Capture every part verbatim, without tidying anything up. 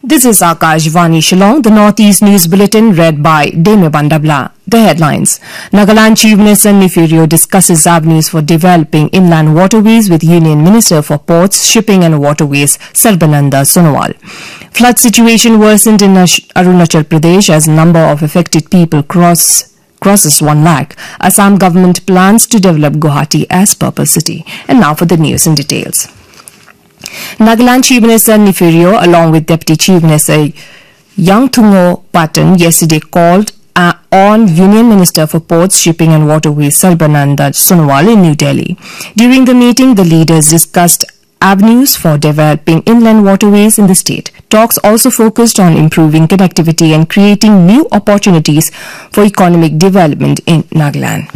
This is Akashvani Shillong, the Northeast News Bulletin read by Deme Bandabla. The headlines. Nagaland Chief Minister Nefirio discusses avenues for developing inland waterways with Union Minister for Ports, Shipping and Waterways, Sarbananda Sonowal. Flood situation worsened in Arunachal Pradesh as number of affected people cross crosses one lakh. Assam government plans to develop Guwahati as purple city. And now for the news in details. Nagaland Chief Minister Nefirio, along with Deputy Chief Minister Yangthungo Patan, yesterday called uh, on Union Minister for Ports, Shipping and Waterways Sarbananda Sonowal in New Delhi. During the meeting, the leaders discussed avenues for developing inland waterways in the state. Talks also focused on improving connectivity and creating new opportunities for economic development in Nagaland.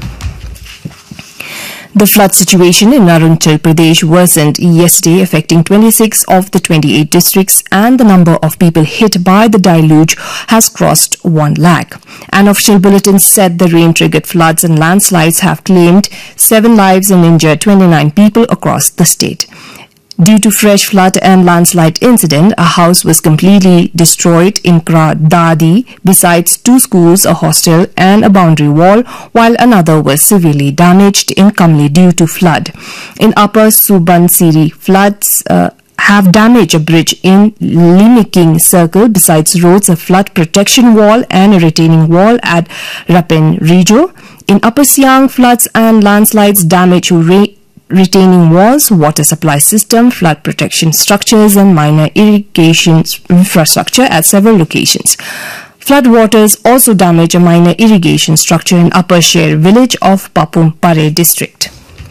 The flood situation in Arunachal Pradesh worsened yesterday, affecting twenty-six of the twenty-eight districts, and the number of people hit by the deluge has crossed one lakh. An official bulletin said the rain-triggered floods and landslides have claimed seven lives and injured twenty-nine people across the state. Due to fresh flood and landslide incident, a house was completely destroyed in Kradadi, besides two schools, a hostel and a boundary wall, while another was severely damaged in Kamli due to flood. In Upper Subansiri, floods uh, have damaged a bridge in Limiking Circle, besides roads, a flood protection wall and a retaining wall at Rapin Rijo. In Upper Siang, floods and landslides damage rain retaining walls, water supply system, flood protection structures and minor irrigation infrastructure at several locations. Flood waters also damage a minor irrigation structure in Upper Sher village of Papum Pare district.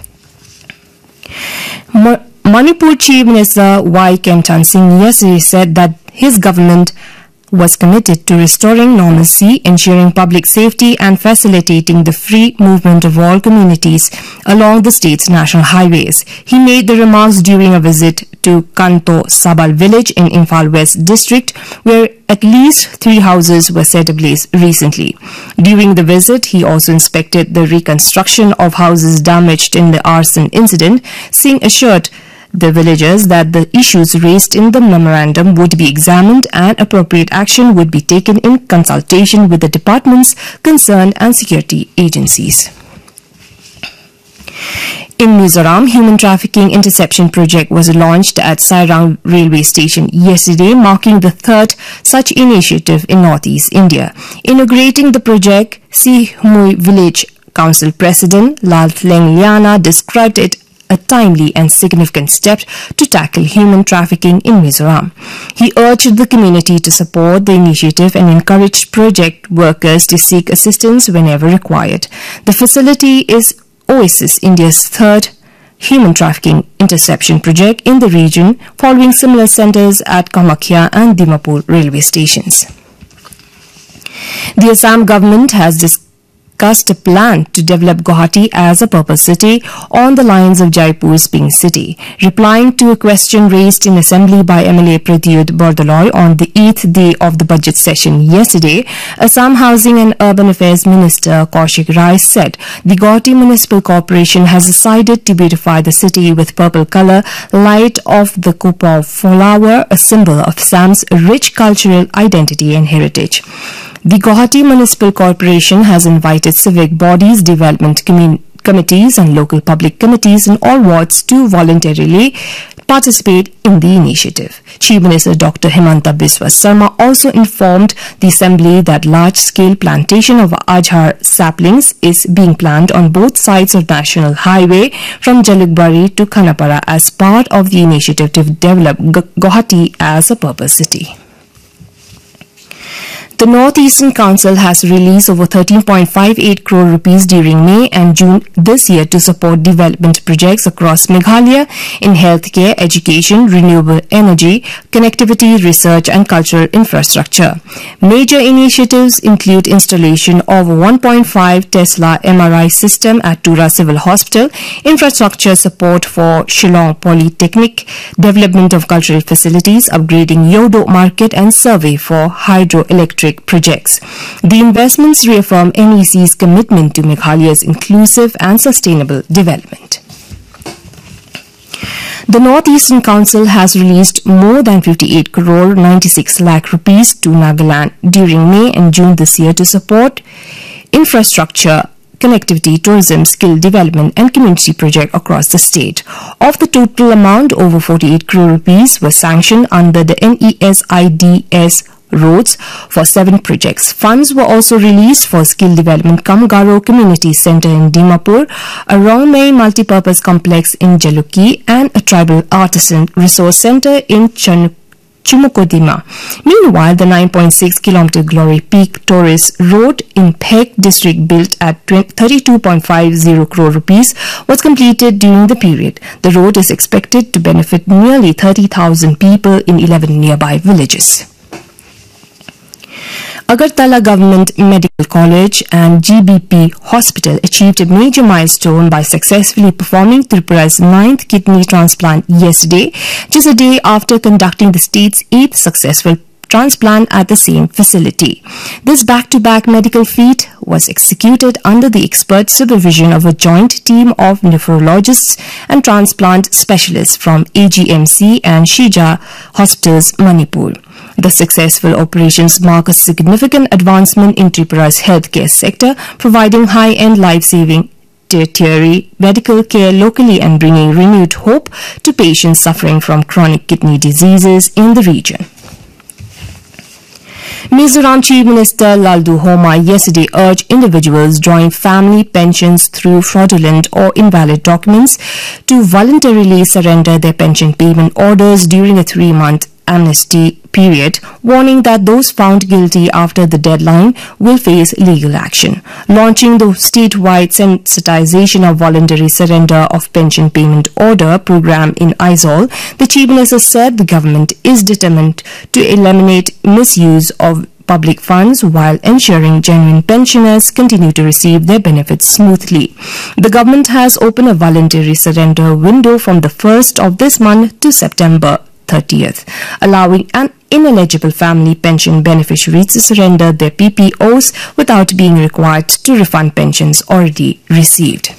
Ma Manipur Chief Minister Y. Kemchan Singh yesterday said that his government was committed to restoring normalcy, ensuring public safety and facilitating the free movement of all communities along the state's national highways. He made the remarks during a visit to Kanto Sabal village in Imphal West district, where at least three houses were set ablaze recently. During the visit, he also inspected the reconstruction of houses damaged in the arson incident. Singh assured the villagers that the issues raised in the memorandum would be examined and appropriate action would be taken in consultation with the departments concerned and security agencies. In Mizoram, human trafficking interception project was launched at Sairang railway station yesterday, marking the third such initiative in Northeast India. Inaugurating the project, Sihmui village council president Lal Tleng Liana described it a timely and significant step to tackle human trafficking in Mizoram. He urged the community to support the initiative and encouraged project workers to seek assistance whenever required. The facility is Oasis, India's third human trafficking interception project in the region, following similar centers at Kamakhya and Dimapur railway stations. The Assam government has discussed a plan to develop Guwahati as a purple city on the lines of Jaipur's Pink City. Replying to a question raised in Assembly by M L A Pradyut Bordoloy on the eighth day of the budget session yesterday, Assam Housing and Urban Affairs Minister Kaushik Rai said the Guwahati Municipal Corporation has decided to beautify the city with purple color, light of the Kupav flower, a symbol of Assam's rich cultural identity and heritage. The Guwahati Municipal Corporation has invited civic bodies, development committees and local public committees in all wards to voluntarily participate in the initiative. Chief Minister Doctor Himanta Biswa Sarma also informed the Assembly that large-scale plantation of Ajhar saplings is being planned on both sides of National Highway from Jalukbari to Khanapara as part of the initiative to develop Guwahati as a purple city. The North Eastern Council has released over thirteen point five eight crore rupees during May and June this year to support development projects across Meghalaya in healthcare, education, renewable energy, connectivity, research and cultural infrastructure. Major initiatives include installation of a one point five Tesla M R I system at Tura Civil Hospital, infrastructure support for Shillong Polytechnic, development of cultural facilities, upgrading Yodo Market and survey for hydroelectric projects. The investments reaffirm N E C's commitment to Meghalaya's inclusive and sustainable development. The North-Eastern Council has released more than fifty-eight crore ninety-six lakh rupees to Nagaland during May and June this year to support infrastructure, connectivity, tourism, skill development and community projects across the state. Of the total amount, over forty-eight crore rupees were sanctioned under the N E S I D S roads for seven projects. Funds were also released for skill development Kamgaro Community Center in Dimapur, a Rongmei multipurpose complex in Jaluki and a tribal artisan resource center in Chanuk. Chumukodima. Meanwhile, the nine point six kilometer Glory Peak Tourist Road in Phek district, built at thirty-two point five zero crore rupees, was completed during the period. The road is expected to benefit nearly thirty thousand people in eleven nearby villages. Agartala Government Medical College and G B P Hospital achieved a major milestone by successfully performing Tripura's ninth kidney transplant yesterday, just a day after conducting the state's eighth successful transplant at the same facility. This back-to-back medical feat was executed under the expert supervision of a joint team of nephrologists and transplant specialists from A G M C and Shija Hospitals, Manipur. The successful operations mark a significant advancement in Tripura's healthcare sector, providing high-end life-saving tertiary medical care locally and bringing renewed hope to patients suffering from chronic kidney diseases in the region. Mizoram Chief Minister Laldu Homa yesterday urged individuals drawing family pensions through fraudulent or invalid documents to voluntarily surrender their pension payment orders during a three-month amnesty period, warning that those found guilty after the deadline will face legal action. Launching the statewide sensitization of voluntary surrender of pension payment order program in Aizawl, the Chief Minister said the government is determined to eliminate misuse of public funds while ensuring genuine pensioners continue to receive their benefits smoothly. The government has opened a voluntary surrender window from the first of this month to September thirtieth, allowing an ineligible family pension beneficiaries to surrender their P P Os without being required to refund pensions already received.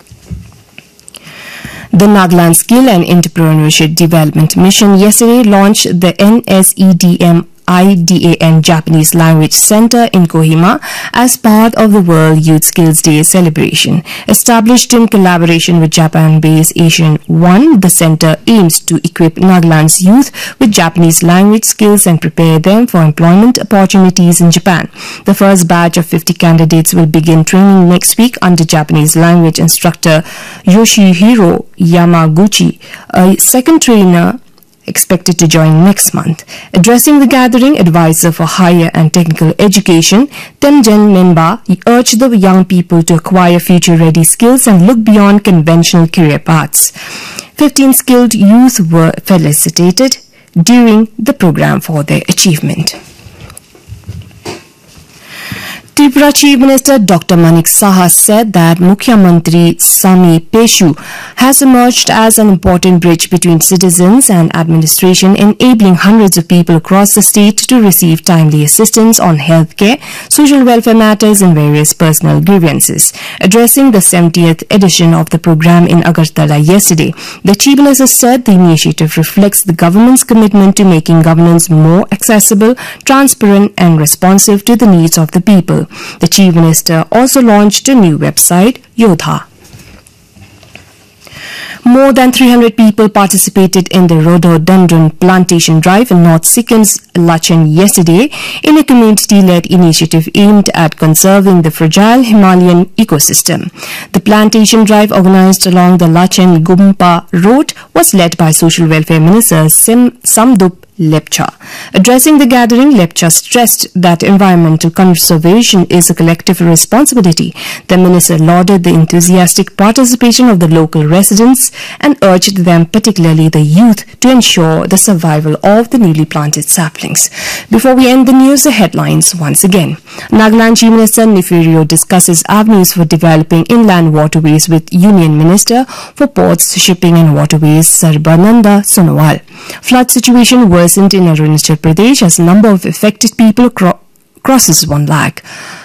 The Nagaland Skill and Entrepreneurship Development Mission yesterday launched the N S E D M I D A N Japanese Language Center in Kohima as part of the World Youth Skills Day celebration. Established in collaboration with Japan-based Asian One, the center aims to equip Nagaland's youth with Japanese language skills and prepare them for employment opportunities in Japan. The first batch of fifty candidates will begin training next week under Japanese language instructor Yoshihiro Yamaguchi. A second trainer expected to join next month. Addressing the gathering, advisor for higher and technical education, Temjen Memba, urged the young people to acquire future-ready skills and look beyond conventional career paths. fifteen skilled youth were felicitated during the program for their achievement. Tripura Chief Minister Doctor Manik Saha said that Mukhyamantri Sami Peshu has emerged as an important bridge between citizens and administration, enabling hundreds of people across the state to receive timely assistance on healthcare, social welfare matters and various personal grievances. Addressing the seventieth edition of the program in Agartala yesterday, the Chief Minister said the initiative reflects the government's commitment to making governance more accessible, transparent and responsive to the needs of the people. The Chief Minister also launched a new website, Yodha. More than three hundred people participated in the rhododendron plantation drive in North Sikkim's Lachen yesterday in a community-led initiative aimed at conserving the fragile Himalayan ecosystem. The plantation drive, organized along the Lachen-Gumpa Road, was led by Social Welfare Minister Sim Samdup Lepcha. Addressing the gathering, Lepcha stressed that environmental conservation is a collective responsibility. The minister lauded the enthusiastic participation of the local residents and urged them, particularly the youth, to ensure the survival of the newly planted saplings. Before we end the news, the headlines once again. Nagaland Chief Minister Nefirio discusses avenues for developing inland waterways with Union Minister for Ports, Shipping and Waterways Sarbananda Sonowal. Flood situation worsened in Arunachal Pradesh as the number of affected people cro- crosses one lakh.